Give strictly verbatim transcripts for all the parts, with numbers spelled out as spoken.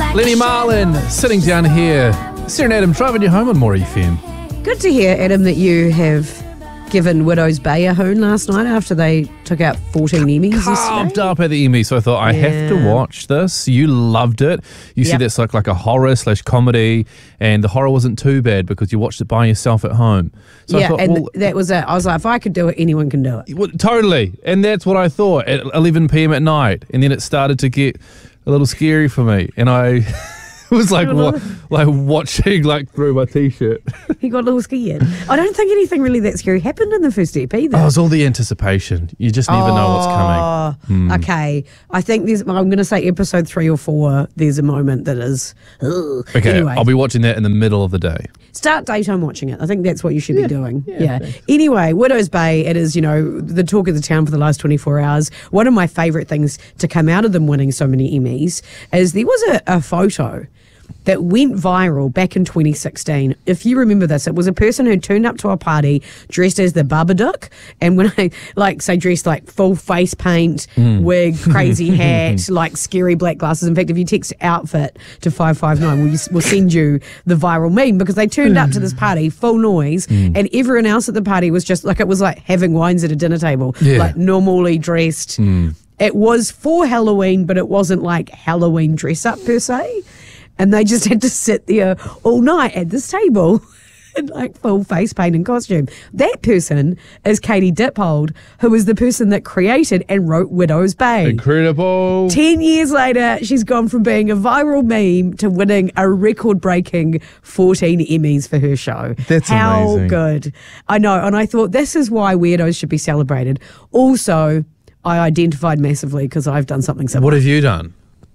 Lenny Marlin sitting down here. Sarah and Adam driving you home on More F M. Good to hear, Adam, that you have given Widows Bay a hoon last night after they took out fourteen Emmys Carved yesterday. up at the Emmy, so I thought I have to Yeah. watch this. You loved it. You said Yep. it's like like a horror slash comedy, and the horror wasn't too bad because you watched it by yourself at home. So I yeah, thought, and well, that was it. I was like, if I could do it, anyone can do it. well, totally, and that's what I thought at eleven p.m. at night, and then it started to get a little scary for me, and I. It was like wa- like watching like through my t-shirt. He got a little scared. I don't think anything really that scary happened in the first ep either. Oh, it was all the anticipation. You just never know what's coming. Oh, okay. I think there's, I'm going to say episode three or four, there's a moment that is, ugh. Okay, Anyway, I'll be watching that in the middle of the day. start daytime watching it. I think that's what you should be doing. Yeah. Anyway, Widows Bay, it is, you know, the talk of the town for the last twenty-four hours. One of my favourite things to come out of them winning so many Emmys is there was a, a photo that went viral back in twenty sixteen. If you remember this, it was a person who turned up to a party dressed as the Babadook. And when I, like, say, dressed like full face paint, wig, crazy hat, like scary black glasses. In fact, if you text outfit to five five nine, we'll, we'll send you the viral meme because they turned up to this party full noise and everyone else at the party was just like, it was like having wines at a dinner table, Yeah. like normally dressed. It was for Halloween, but it wasn't like Halloween dress up per se. And they just had to sit there all night at this table in like full face paint and costume. That person is Katie Dippold, who is the person that created and wrote Widows Bay. Incredible. Ten years later, she's gone from being a viral meme to winning a record-breaking fourteen Emmys for her show. That's How amazing. good. I know, and I thought this is why weirdos should be celebrated. Also, I identified massively because I've done something similar. What have you done?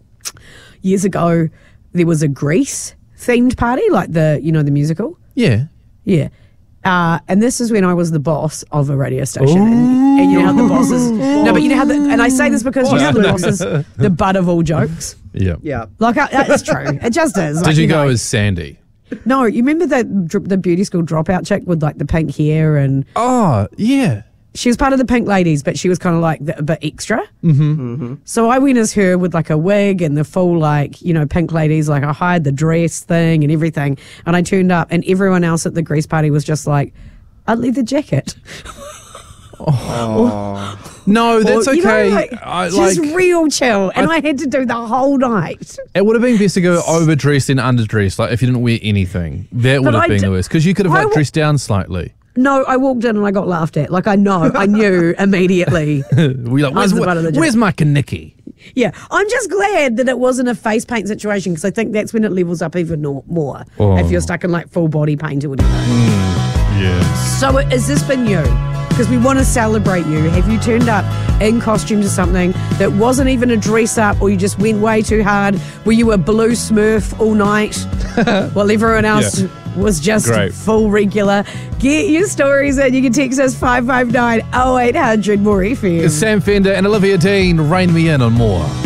Years ago, there was a Grease themed party, like the, you know, the musical. Yeah. Yeah. Uh, and this is when I was the boss of a radio station. And, and you know how the boss is. No, but you know how the. And I say this because you know how the boss is the butt of all jokes. Yeah. Yeah. Like, uh, it's true. It just is. Like, Did you, go know. as Sandy? No, you remember the, dr- the beauty school dropout chick with like the pink hair and. Oh, yeah. She was part of the Pink Ladies, but she was kind of like the, a bit extra. Mm-hmm. Mm-hmm. So I went as her with like a wig and the full like, you know, Pink Ladies, like I hired the dress thing and everything. And I turned up and everyone else at the Grease party was just like, a leather jacket. No, that's Or, you know, okay. like, I, just like, real chill. And I, had to do the whole night. it would have been best to go overdressed and underdressed, like if you didn't wear anything. That would But have I been d- the worst. Because you could have I like w- dressed down slightly. No, I walked in and I got laughed at. Like I know, I knew immediately. We like, where's, the butt of the joke. where's my Kaniki? Yeah, I'm just glad that it wasn't a face paint situation because I think that's when it levels up even no- more Oh. if you're stuck in like full body paint or whatever. Yeah. So has this been you? Because we want to celebrate you. Have you turned up in costume to something that wasn't even a dress up or you just went way too hard? Were you a blue Smurf all night while everyone else Yeah. was just Great. full regular? Get your stories in. You can text us five five nine oh eight hundred more F M. It's Sam Fender and Olivia Dean. Rein me in on More.